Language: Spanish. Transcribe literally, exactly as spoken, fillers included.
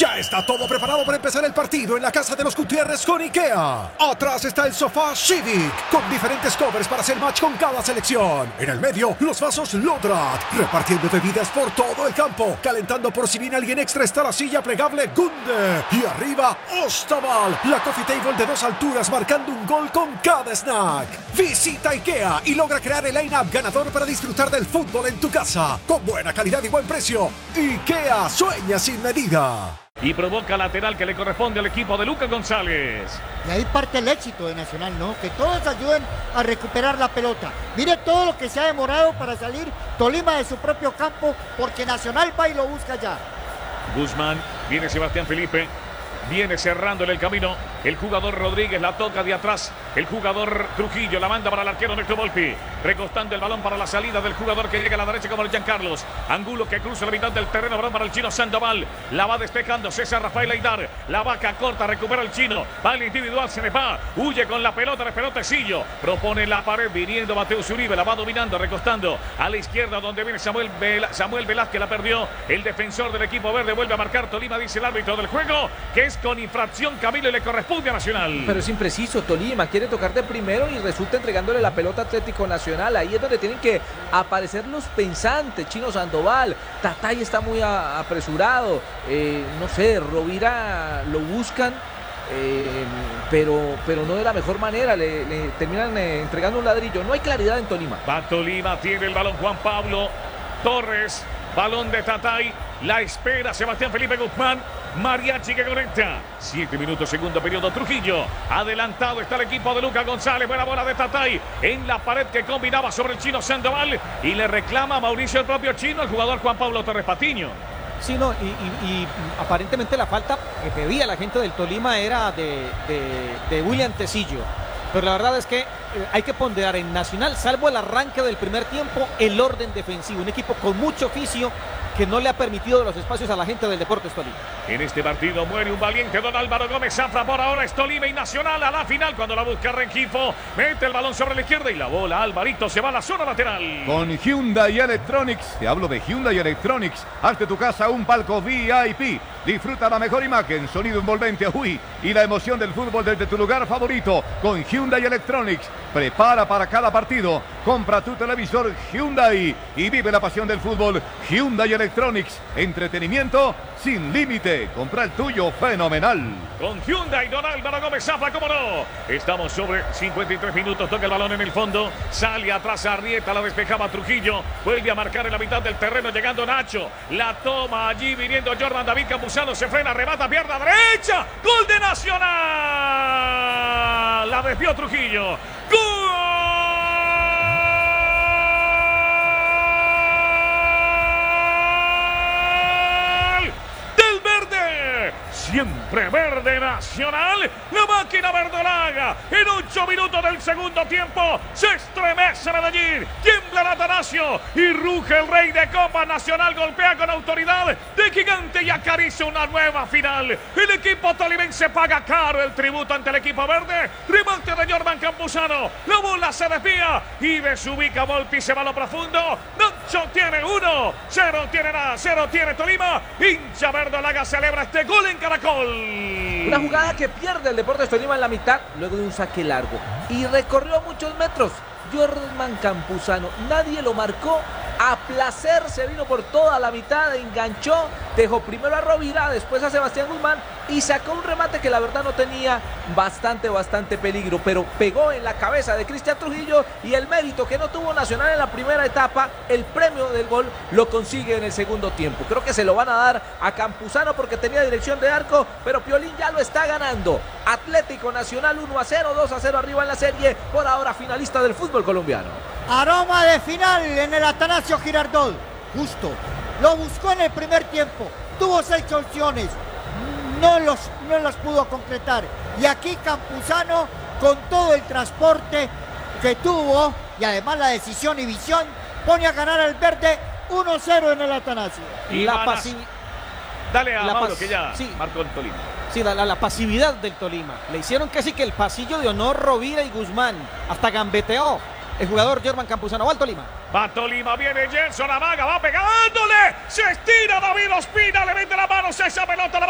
Ya está todo preparado para empezar el partido en la casa de los Gutiérrez con IKEA. Atrás está el sofá Civic, con diferentes covers para hacer match con cada selección. En el medio, los vasos Lodrat, repartiendo bebidas por todo el campo. Calentando por si viene alguien extra está la silla plegable Gunde. Y arriba, Ostaval, la coffee table de dos alturas marcando un gol con cada snack. Visita IKEA y logra crear el line-up ganador para disfrutar del fútbol en tu casa. Con buena calidad y buen precio. IKEA sueña sin medida. Y provoca lateral que le corresponde al equipo de Lucas González. Y ahí parte el éxito de Nacional, ¿no? Que todos ayuden a recuperar la pelota. Mire todo lo que se ha demorado para salir Tolima de su propio campo, porque Nacional va y lo busca ya. Guzmán, viene Sebastián Felipe. Viene cerrándole el camino. El jugador Rodríguez la toca de atrás. El jugador Trujillo la manda para el arquero Néstor Volpi. Recostando el balón para la salida del jugador que llega a la derecha como el Giancarlos. Angulo que cruza la mitad del terreno. Balón para el chino Sandoval. La va despejando César Rafael Aidar. La vaca corta, recupera el chino. Va el individual, se le va. Huye con la pelota, le pelota Tecillo. Propone la pared, viniendo Mateus Uribe. La va dominando, recostando a la izquierda donde viene Samuel, Vel Samuel Velázquez. La perdió. El defensor del equipo verde vuelve a marcar. Tolima, dice el árbitro del juego, que es con infracción, Camilo, y le corresponde a Nacional. Pero es impreciso, Tolima quiere tocar de primero y resulta entregándole la pelota a Atlético Nacional. Ahí es donde tienen que aparecer los pensantes. Chino Sandoval, Tatay está muy a, apresurado, eh, no sé, Rovira lo buscan, eh, pero, pero no de la mejor manera, le, le terminan eh, entregando un ladrillo. No hay claridad en Tolima. Va Tolima, tiene el balón Juan Pablo Torres, balón de Tatay, la espera Sebastián Felipe Guzmán. Mariachi que conecta. Siete minutos, segundo periodo. Trujillo. Adelantado está el equipo de Lucas González. Buena bola de Tatay. En la pared que combinaba sobre el chino Sandoval. Y le reclama a Mauricio el propio chino, el jugador Juan Pablo Torres Patiño. Sí, no, y, y, y aparentemente la falta que pedía la gente del Tolima era de, de, de William Tecillo. Pero la verdad es que eh, hay que ponderar en Nacional, salvo el arranque del primer tiempo, el orden defensivo. Un equipo con mucho oficio que no le ha permitido los espacios a la gente del Deportes Tolima. En este partido muere un valiente don Álvaro Gómez Zafra. Por ahora es Tolima y Nacional a la final cuando la busca Rengifo. Mete el balón sobre la izquierda y la bola Alvarito se va a la zona lateral. Con Hyundai Electronics, te hablo de Hyundai Electronics. Haz de tu casa un palco V I P. Disfruta la mejor imagen, sonido envolvente, uy, y la emoción del fútbol desde tu lugar favorito con Hyundai Electronics. Prepara para cada partido. Compra tu televisor Hyundai y vive la pasión del fútbol. Hyundai Electronics, entretenimiento sin límite. Compra el tuyo fenomenal. Con Hyundai, don Álvaro Gómez Zafra, cómo no. Estamos sobre cincuenta y tres minutos, toca el balón en el fondo. Sale atrás Arrieta, la despejaba Trujillo. Vuelve a marcar en la mitad del terreno, llegando Nacho. La toma allí, viniendo Jordan David Campuzano. Se frena, remata, pierna derecha. Gol de Nacional. La desvió Trujillo. ¡Gol! Siempre verde Nacional, la máquina verdolaga. En ocho minutos del segundo tiempo se estremece Medellín, tiembla Atanasio y ruge el rey de Copa. Nacional golpea con autoridad de gigante y acaricia una nueva final. El equipo tolimense paga caro el tributo ante el equipo verde. Remate de Jordan Campuzano, la bola se desvía y desubica Volpi, se va a lo profundo. Nacho tiene uno, cero tiene nada, cero tiene Tolima. Hincha verdolaga celebra este gol en Caracol. Una jugada que pierde el Deportes Tolima en la mitad, luego de un saque largo. Y recorrió muchos metros. Jordan Campuzano, nadie lo marcó. A placer se vino por toda la mitad, enganchó, dejó primero a Rovira, después a Sebastián Guzmán y sacó un remate que la verdad no tenía bastante, bastante peligro, pero pegó en la cabeza de Cristian Trujillo y el mérito que no tuvo Nacional en la primera etapa, el premio del gol lo consigue en el segundo tiempo. Creo que se lo van a dar a Campuzano porque tenía dirección de arco, pero Piolín ya lo está ganando. Atlético Nacional uno a cero, dos a cero arriba en la serie, por ahora finalista del fútbol colombiano. Aroma de final en el Atanasio Girardot. Justo. Lo buscó en el primer tiempo. Tuvo seis opciones. No, los, no las pudo concretar. Y aquí Campuzano, con todo el transporte que tuvo y además la decisión y visión, pone a ganar al verde uno cero en el Atanasio. Y la pasividad. Dale a Mauro que ya sí. marcó el Tolima. Sí, la, la, la pasividad del Tolima. Le hicieron casi que el pasillo de honor Rovira y Guzmán. Hasta gambeteó el jugador Jordan Campuzano. Va al Tolima. Va Tolima, viene Jenson Amaga, va pegándole. Se estira David Ospina, le mete la mano, se esa pelota. La